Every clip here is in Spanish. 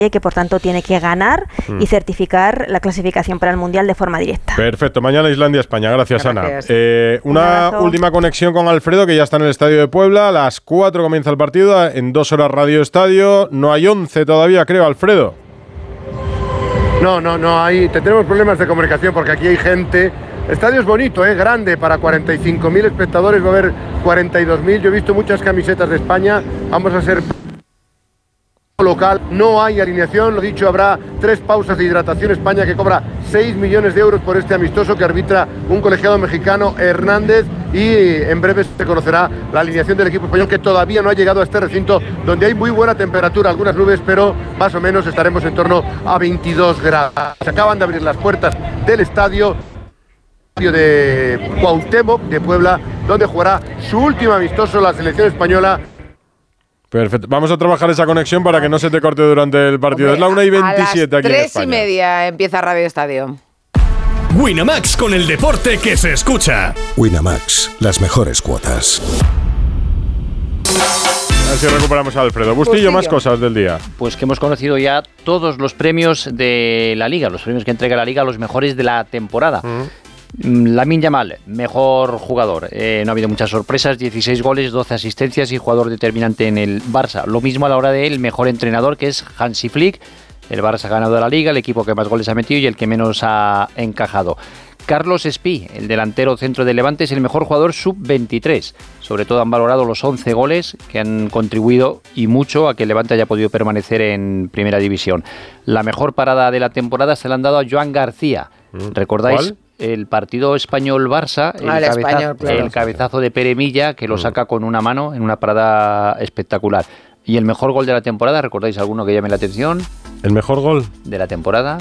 que por tanto tiene que ganar y certificar la clasificación para el Mundial de forma directa. Perfecto, mañana Islandia-España. Gracias, Ana. Una Un última conexión con Alfredo, que ya está en el Estadio de Puebla. A las 4 comienza el partido, en 2 horas Radio Estadio. No hay 11 todavía, creo, Alfredo. No hay. Tenemos problemas de comunicación porque aquí hay gente. El estadio es bonito, grande, para 45.000 espectadores, va a haber 42.000. Yo he visto muchas camisetas de España. Vamos a ser local, no hay alineación, lo dicho, habrá 3 pausas de hidratación. España, que cobra 6 millones de euros por este amistoso que arbitra un colegiado mexicano, Hernández, y en breve se conocerá la alineación del equipo español, que todavía no ha llegado a este recinto donde hay muy buena temperatura, algunas nubes, pero más o menos estaremos en torno a 22 grados. Se acaban de abrir las puertas del estadio de Cuauhtémoc de Puebla, donde jugará su último amistoso la selección española. Perfecto. Vamos a trabajar esa conexión para que no se te corte durante el partido. Es la 1:27 aquí en España. 3:30 empieza Radio Estadio. Winamax, con el deporte que se escucha. Winamax, las mejores cuotas. Así recuperamos a Alfredo. Bustillo, más cosas del día. Pues que hemos conocido ya todos los premios de la Liga, los premios que entrega la Liga a los mejores de la temporada. Lamine Yamal, mejor jugador. No ha habido muchas sorpresas, 16 goles, 12 asistencias y jugador determinante en el Barça. Lo mismo a la hora del mejor entrenador, que es Hansi Flick. El Barça ha ganado la Liga, el equipo que más goles ha metido y el que menos ha encajado. Carlos Espí, el delantero centro del Levante, es el mejor jugador sub-23. Sobre todo han valorado los 11 goles que han contribuido y mucho a que el Levante haya podido permanecer en Primera División. La mejor parada de la temporada se la han dado a Joan García. ¿Recordáis? ¿Cuál? El partido Español-Barça, el cabezazo de Pere Milla, que lo saca con una mano en una parada espectacular. Y el mejor gol de la temporada, ¿recordáis alguno que llame la atención? ¿El mejor gol? De la temporada.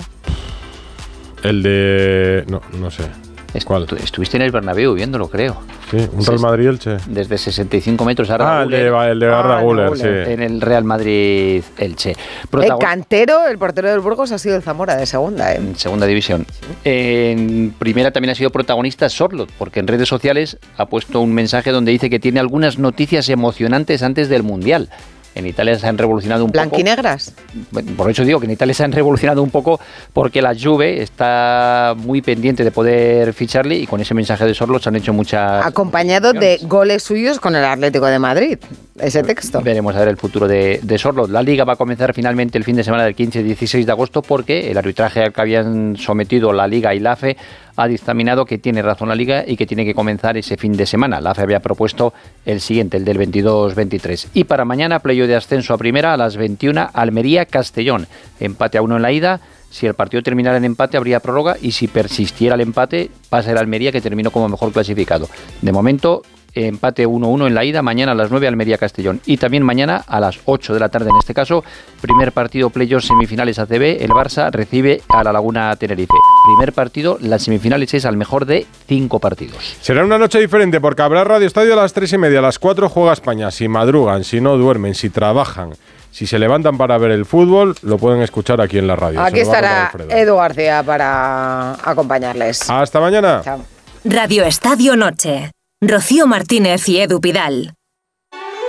El de... No sé. ¿Cuál? Estuviste en el Bernabéu viéndolo, creo. Sí, un Real Madrid-Elche. Desde 65 metros. Arda Güler. El de Arda Güler, sí. En el Real Madrid-Elche. El cantero, el portero del Burgos, ha sido el Zamora de segunda. En segunda división. En primera también ha sido protagonista Sorloth, porque en redes sociales ha puesto un mensaje donde dice que tiene algunas noticias emocionantes antes del Mundial. En Italia se han revolucionado un poco. ¿Blanquinegras? Por eso digo que en Italia se han revolucionado un poco porque la Juve está muy pendiente de poder ficharle y con ese mensaje de Sorloth se han hecho muchas... Acompañado de goles suyos con el Atlético de Madrid, ese texto. Veremos a ver el futuro de Sorloth. La Liga va a comenzar finalmente el fin de semana del 15 y 16 de agosto porque el arbitraje al que habían sometido la Liga y la AFE ha dictaminado que tiene razón la Liga y que tiene que comenzar ese fin de semana. La AFE había propuesto el siguiente, el del 22-23. Y para mañana, playoff de ascenso a primera a las 21, Almería-Castellón. Empate a 1 en la ida. Si el partido terminara en empate, habría prórroga y si persistiera el empate, pasa el Almería, que terminó como mejor clasificado. De momento, empate 1-1 en la ida, mañana a las 9 Almería-Castellón. Y también mañana a las 8 de la tarde, en este caso, primer partido playoff semifinales ACB, el Barça recibe a la Laguna Tenerife. Primer partido, las semifinales es al mejor de 5 partidos. Será una noche diferente porque habrá Radio Estadio a las 3:30, a las 4 juega España. Si madrugan, si no duermen, si trabajan, si se levantan para ver el fútbol, lo pueden escuchar aquí en la radio. Aquí estará Edu García para acompañarles. Hasta mañana. Chao. Radio Estadio Noche. Rocío Martínez y Edu Pidal.